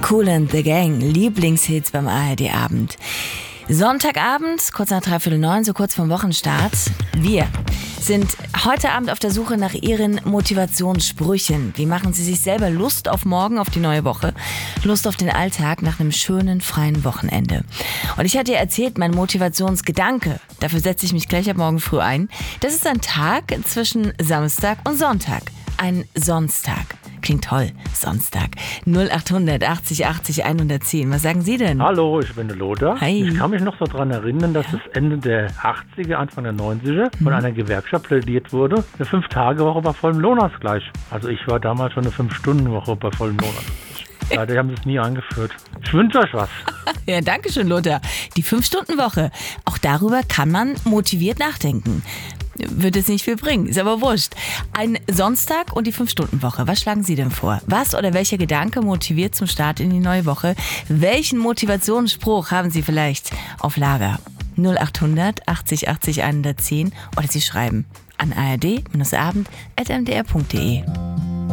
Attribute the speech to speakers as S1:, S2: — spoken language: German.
S1: Kool and the Gang, Lieblingshits beim ARD-Abend. Sonntagabend, kurz nach 8:45, so kurz vorm Wochenstart. Wir sind heute Abend auf der Suche nach Ihren Motivationssprüchen. Wie machen Sie sich selber Lust auf morgen, auf die neue Woche? Lust auf den Alltag nach einem schönen, freien Wochenende. Und ich hatte ja erzählt, mein Motivationsgedanke, dafür setze ich mich gleich ab morgen früh ein. Das ist ein Tag zwischen Samstag und Sonntag. Ein Sonstag. Klingt toll, Sonntag. 0800 80 80 110. Was sagen Sie denn?
S2: Hallo, ich bin der Lothar.
S1: Hi.
S2: Ich kann mich noch so daran erinnern, dass es Ende der 80er, Anfang der 90er von einer Gewerkschaft plädiert wurde. Eine 5-Tage-Woche bei vollem Lohnausgleich. Also ich war damals schon eine 5-Stunden-Woche bei vollem Lohnausgleich. Leider haben sie es nie eingeführt. Ich wünsche euch was.
S1: Ja, danke schön, Lothar. Die 5-Stunden-Woche. Auch darüber kann man motiviert nachdenken. Wird es nicht viel bringen, ist aber wurscht. Ein Sonntag und die 5-Stunden-Woche. Was schlagen Sie denn vor? Was oder welcher Gedanke motiviert zum Start in die neue Woche? Welchen Motivationsspruch haben Sie vielleicht auf Lager? 0800 80 80 110 oder Sie schreiben an ard-abend@mdr.de.